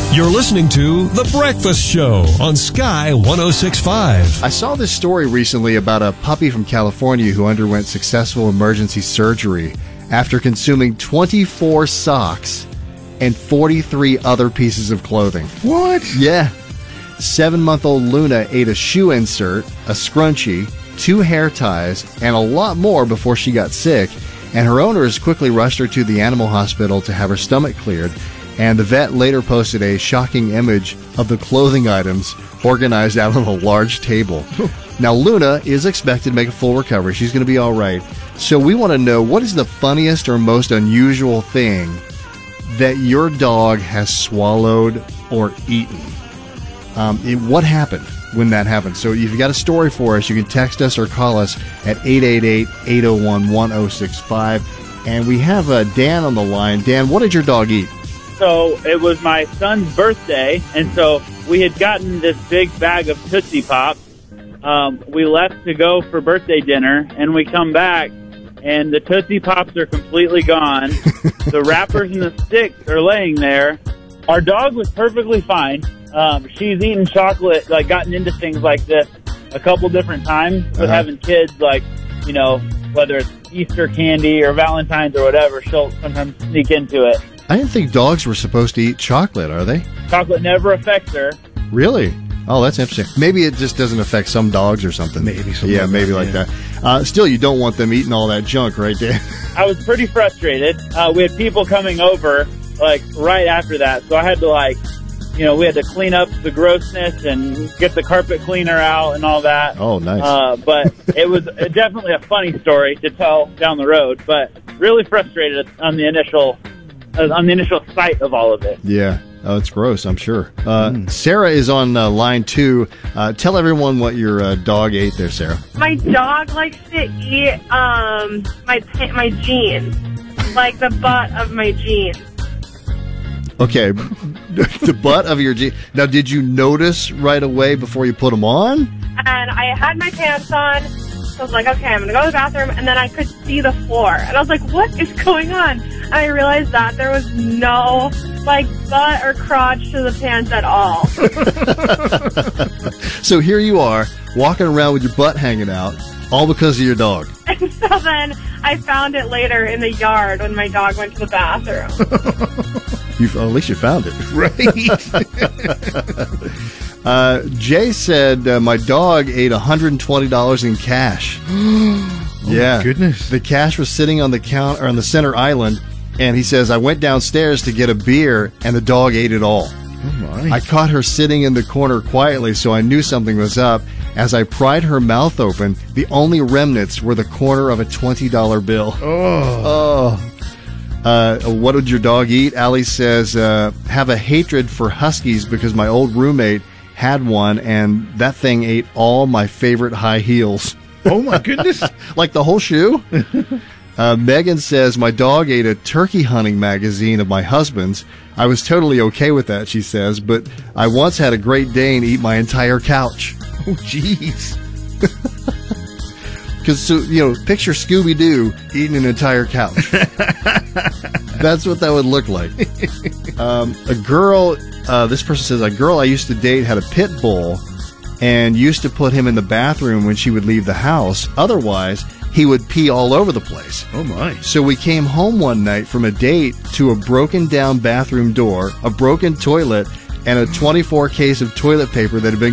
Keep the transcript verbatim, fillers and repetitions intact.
You're listening to The Breakfast Show on Sky one oh six point five. I saw this story recently about a puppy from California who underwent successful emergency surgery after consuming twenty-four socks and forty-three other pieces of clothing. What? Yeah. Seven-month-old Luna ate a shoe insert, a scrunchie, two hair ties, and a lot more before she got sick, and her owners quickly rushed her to the animal hospital to have her stomach cleared. And the vet later posted a shocking image of the clothing items organized out on a large table. Now, Luna is expected to make a full recovery. She's going to be all right. So we want to know, what is the funniest or most unusual thing that your dog has swallowed or eaten? Um, it, what happened when that happened? So if you've got a story for us, you can text us or call us at eight eight eight, eight oh one, one oh six five. And we have uh, Dan on the line. Dan, what did your dog eat? So it was my son's birthday, and so we had gotten this big bag of Tootsie Pops. Um, we left to go for birthday dinner, and we come back, and the Tootsie Pops are completely gone. The wrappers and the sticks are laying there. Our dog was perfectly fine. Um, she's eaten chocolate, like gotten into things like this a couple different times with Uh-huh. having kids, like, you know, whether it's Easter candy or Valentine's or whatever, she'll sometimes sneak into it. I didn't think dogs were supposed to eat chocolate, are they? Chocolate never affects her. Really? Oh, that's interesting. Maybe it just doesn't affect some dogs or something. Maybe something Yeah, like maybe that, like yeah. that. Uh, still, you don't want them eating all that junk, right, Dan? I was pretty frustrated. Uh, we had people coming over, like, right after that, so I had to, like, you know, we had to clean up the grossness and get the carpet cleaner out and all that. Oh, nice. Uh, but it was definitely a funny story to tell down the road, but really frustrated on the initial uh, on the initial sight of all of it. Yeah. Oh, it's gross, I'm sure. Uh, mm. Sarah is on uh, line two. Uh, tell everyone what your uh, dog ate there, Sarah. My dog likes to eat um, my my jeans, like the butt of my jeans. Okay, the butt of your jeans. Now, did you notice right away before you put them on? And I had my pants on, so I was like, okay, I'm going to go to the bathroom, and then I could see the floor. And I was like, what is going on? And I realized that there was no, like, butt or crotch to the pants at all. So here you are, walking around with your butt hanging out, all because of your dog. And so then I found it later in the yard when my dog went to the bathroom. You've, well, at least you found it. Right. uh, Jay said, uh, my dog ate one hundred twenty dollars in cash. Oh, yeah. my goodness. The cash was sitting on the count or on the center island, and he says, I went downstairs to get a beer, and the dog ate it all. Oh, my. I caught her sitting in the corner quietly, so I knew something was up. As I pried her mouth open, the only remnants were the corner of a twenty dollar bill. Oh. Oh. Uh, what did your dog eat? Allie says, uh, have a hatred for huskies because my old roommate had one, and that thing ate all my favorite high heels. Oh, my goodness. Like the whole shoe? uh, Megan says, my dog ate a turkey hunting magazine of my husband's. I was totally okay with that, she says, but I once had a Great Dane eat my entire couch. Oh, jeez. Because, so, you know, picture Scooby-Doo eating an entire couch. That's what that would look like. Um, a girl, uh, this person says, a girl I used to date had a pit bull and used to put him in the bathroom when she would leave the house. Otherwise, he would pee all over the place. Oh, my. So we came home one night from a date to a broken down bathroom door, a broken toilet, and a twenty-four case of toilet paper that had been